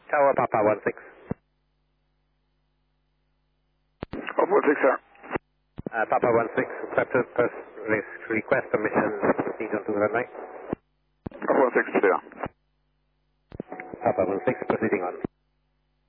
Tower Papa 16. Papa 16, sir. Papa 16, accepted. Request permission to proceed onto the runway. Papa 16, clear. Papa 16, proceeding on.